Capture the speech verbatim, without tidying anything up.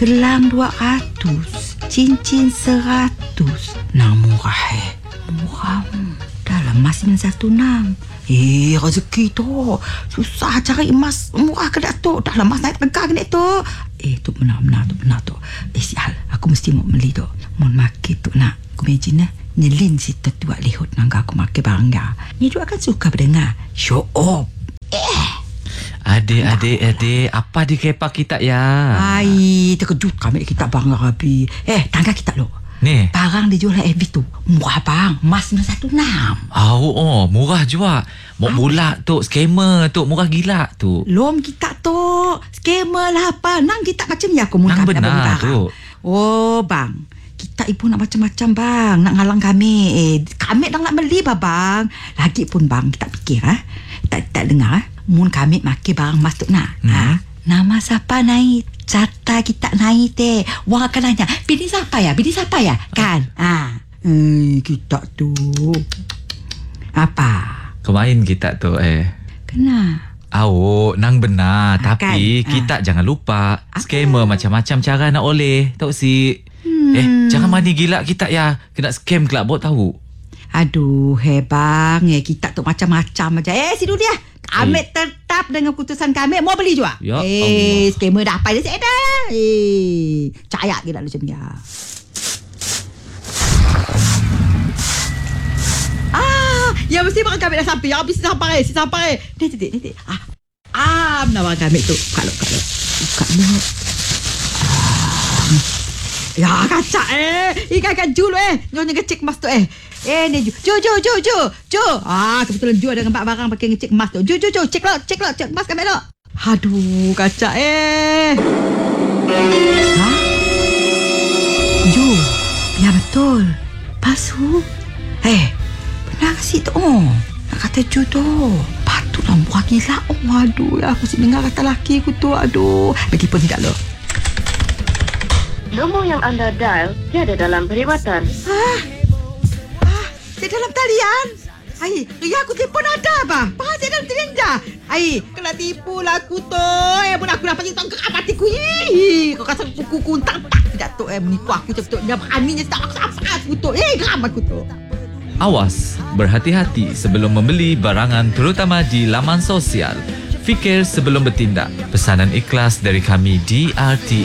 Gelang dua ratus, cincin seratus. Nang murah eh. Murah. Dalam emas dengan satu enam. Eh, rezeki tu. Susah cari emas murah ke Datuk. Dah lah emas naik tegak ke Datuk. Eh, tu benar-benar tu benar tu. Eh, sial. Aku mesti mau beli tu. Mau makin tu nak. Aku imagine lah. Nyelin si tetua lihut nangga aku makan barang dia. Ni juga kan suka berdengar. Show off. Eh. Adik, adik, adik. Apa di kepak kita ya? Ai, terkejut kami kita barang rabi. Eh, tangga kita lo. Ni. Barang dijual F B tu. Murah bang. Emas dengan satu enam. Oh, oh, murah juga. Mau pula tu, scammer tu, murah gila tu. Lom kita tu. Scammer lah apa. Nang kita macam ya aku Nang benar tu. Oh, bang. Kita ibu nak macam-macam bang. Nak ngalang kami. Eh, kami dah nak beli bah bang. Lagi pun bang, kita fikir ha. Tak tak dengar ha. Mun kami makan barang emas tu nak. Hmm. Ha? Nama siapa naik? Carta kita naik teh. Wah akan nanya, bini siapa ya? Bini siapa ya? Kan? Ah. Eh, kita tu. Apa? Kemain kita tu eh. Kena. Oh, nang benar. Ha, tapi kan? kita Ha. jangan lupa. Apa? Scammer macam-macam cara nak oleh. Tahu si. Hmm. Eh, jangan mani gila kita ya. Kena scam kelak buat tahu. Aduh, hebang. Eh, kita tu macam-macam aja. Eh, si dia. Kami eh. tetap dengan keputusan kami. Mau beli juga. Ya eh, Allah. Scammer dah apa dia saya dah. Eh, cayak gila macam dia. Ah, ya mesti makan kami dah sampai. Ya, habis sampai. Si sampai. Ni, ni, ni. Ah, ah, nama kami tu. Kalau, kalau. Buka mulut. Ya, kacak eh. Ikan-ikan jul eh. Nyonya ngecek emas tu eh. Eh, ni Ju. Ju, Ju, Ju, Ju. Ju. Ah, kebetulan Ju ada nampak barang pakai ngecek emas tu. Ju, Ju, Ju. Cek lo, cek lo. Cek emas kami lo. Aduh, kacak eh. Ha? Ju. Ya, betul. Pasu. Eh, benar ke si tu? Oh, nak kata Ju tu. Patutlah murah gila. Oh, aduh. Aku si dengar kata laki aku tu. Aduh. Begipun tidak lo. Nombor yang anda dial tiada dalam perkhidmatan. Ah, ah, di dalam talian. Ai, ya aku telefon ada apa? Pas di dalam talian dah. Ai, kena tipu lah aku tu. Eh, pun aku dapat tong ke apatiku. Ih, kau kasar kuku kuntak tak tidak tu eh menipu aku betul-betul. Dia beraninya tak apa aku tu. Eh, geram aku tu. Awas, berhati-hati sebelum membeli barangan terutama di laman sosial. Fikir sebelum bertindak. Pesanan ikhlas dari kami D R T